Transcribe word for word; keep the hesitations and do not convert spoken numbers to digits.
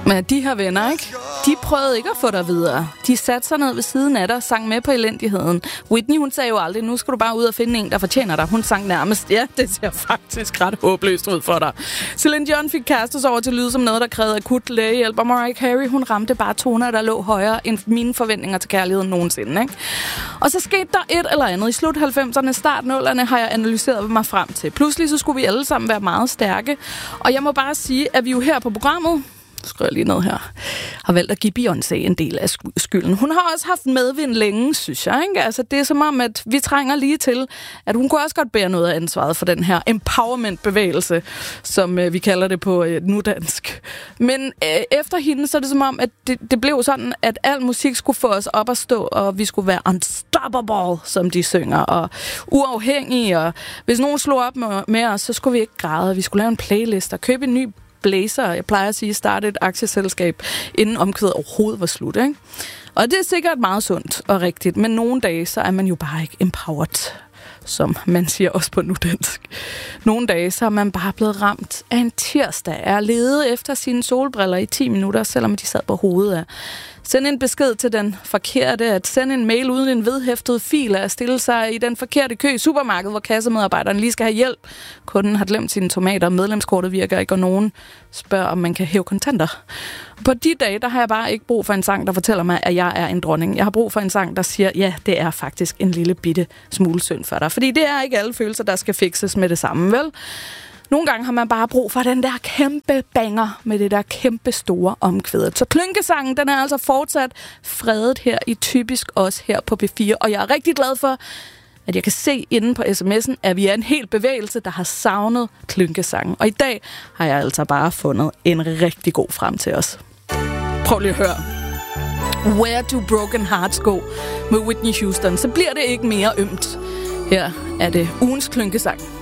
Men de her venner, ikke? De prøvede ikke at få dig videre. De satte sig ned ved siden af dig og sang med på elendigheden. Whitney, hun sagde jo aldrig, nu skal du bare ud og finde en, der fortjener dig. Hun sang nærmest, ja, det ser faktisk ret håbløst ud for dig. Celine Dion fik kastet over til lyd som noget, der krævede akut lægehjælp. Og Mariah Carey, hun ramte bare toner, der lå højere end mine forventninger til kærligheden nogensinde, ikke? Og så skete der et eller andet. I slut halvfemserne, start nullerne har jeg analyseret mig frem til. Pludselig så skulle vi alle sammen være meget stærke. Og jeg må bare sige, at vi jo her på programmet, skriver jeg lige ned her, har valgt at give Beyoncé en del af skylden. Hun har også haft medvind længe, synes jeg, ikke? Altså, det er som om, at vi trænger lige til, at hun kunne også godt bære noget af ansvaret for den her empowerment-bevægelse, som øh, vi kalder det på øh, nudansk. Men øh, efter hende, så er det som om, at det, det blev sådan, at al musik skulle få os op at stå, og vi skulle være unstoppable, som de synger, og uafhængige, og hvis nogen slog op med, med os, så skulle vi ikke græde. Vi skulle lave en playlist og købe en ny blazer. Jeg plejer at sige, starte et aktieselskab, inden omkvædet overhovedet var slut, ikke? Og det er sikkert meget sundt og rigtigt, men nogle dage, så er man jo bare ikke empowered, som man siger også på nudansk. Nogle dage, så er man bare blevet ramt af en tirsdag, er ledet efter sine solbriller i ti minutter, selvom de sad på hovedet af. Send en besked til den forkerte, at sende en mail uden en vedhæftet fil, at stille sig i den forkerte kø i supermarkedet, hvor kassemedarbejderen lige skal have hjælp. Kunden har glemt sine tomater, medlemskortet virker ikke, og nogen spørger, om man kan hæve kontanter. På de dage, der har jeg bare ikke brug for en sang, der fortæller mig, at jeg er en dronning. Jeg har brug for en sang, der siger, ja, det er faktisk en lille bitte smule synd for dig. Fordi det er ikke alle følelser, der skal fikses med det samme, vel? Nogle gange har man bare brug for den der kæmpe banger med det der kæmpe store omkvædet. Så klynkesangen, den er altså fortsat fredet her i Typisk også her på P fire. Og jeg er rigtig glad for, at jeg kan se inde på sms'en, at vi er en hel bevægelse, der har savnet klynkesangen. Og i dag har jeg altså bare fundet en rigtig god frem til os. Prøv lige at høre. Where do broken hearts go med Whitney Houston. Så bliver det ikke mere ømt. Her er det ugens klynkesang.